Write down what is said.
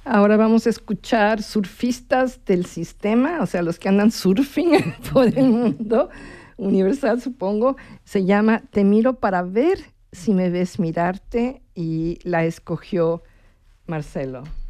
Ahora vamos a escuchar surfistas del sistema, o sea, los que andan surfing por el mundo universal, supongo. Se llama Te miro para ver si me ves mirarte y la escogió Marcelo.